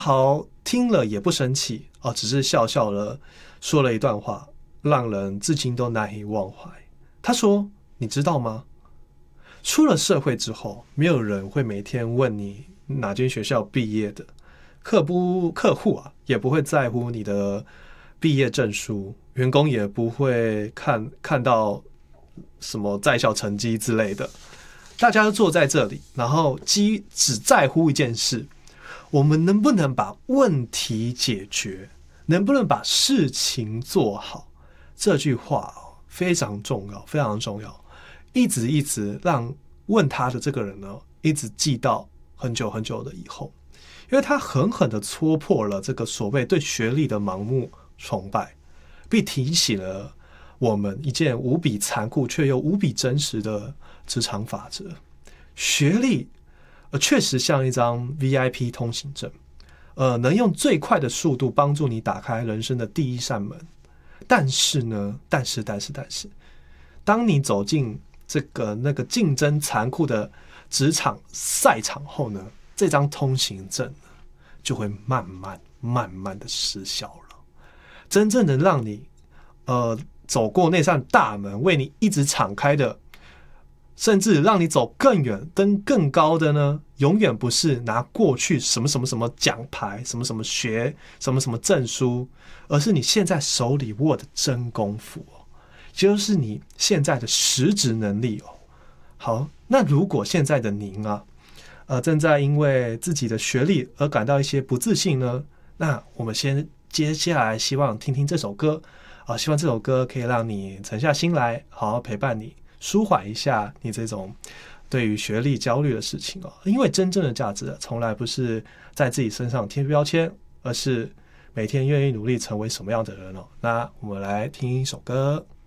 豪听了也不生气哦，只是笑笑了，说了一段话，让人至今都难以忘怀。他说：你知道吗？出了社会之后，没有人会每天问你哪间学校毕业的，客户啊也不会在乎你的毕业证书，员工也不会看到什么在校成绩之类的。大家都坐在这里，然后只在乎一件事：我们能不能把问题解决，能不能把事情做好。这句话非常重要，非常重要，一直让问他的这个人呢，一直记到很久很久的以后，因为他狠狠的戳破了这个所谓对学历的盲目崇拜，并提醒了我们一件无比残酷却又无比真实的职场法则：学历确实像一张 VIP 通行证，能用最快的速度帮助你打开人生的第一扇门。但是呢，但是，当你走进那个竞争残酷的职场赛场后呢，这张通行证呢就会慢慢的失效了。真正的让你走过那扇大门，为你一直敞开的，甚至让你走更远登更高的呢，永远不是拿过去什么奖牌，什么学，什么证书，而是你现在手里握的真功夫就是你现在的实质能力好，那如果现在的您正在因为自己的学历而感到一些不自信呢，那我们接下来希望听听这首歌希望这首歌可以让你沉下心来，好好陪伴你，舒缓一下你这种对于学历焦虑的事情因为真正的价值从来不是在自己身上贴标签，而是每天愿意努力成为什么样的人那我们来听一首歌。